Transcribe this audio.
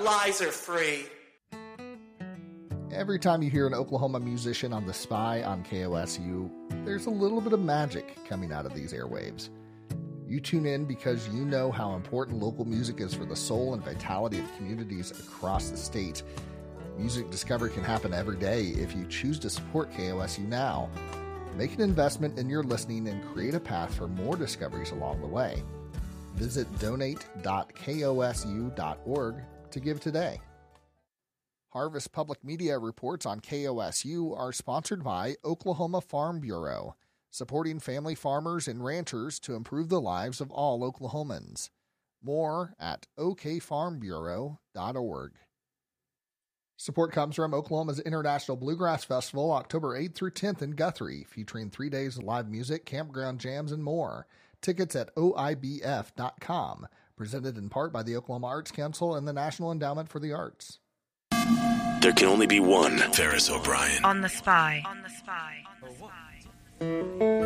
but lies are free. Every time you hear an Oklahoma musician on The Spy on KOSU, there's a little bit of magic coming out of these airwaves. You tune in because you know how important local music is for the soul and vitality of communities across the state. Music discovery can happen every day if you choose to support KOSU now. Make an investment in your listening and create a path for more discoveries along the way. Visit donate.kosu.org to give today. Harvest Public Media reports on KOSU are sponsored by Oklahoma Farm Bureau, supporting family farmers and ranchers to improve the lives of all Oklahomans. More at okfarmbureau.org. Support comes from Oklahoma's International Bluegrass Festival, October 8th through 10th in Guthrie, featuring 3 days of live music, campground jams, and more. Tickets at oibf.com. Presented in part by the Oklahoma Arts Council and the National Endowment for the Arts. There can only be one Ferris O'Brien. On The Spy.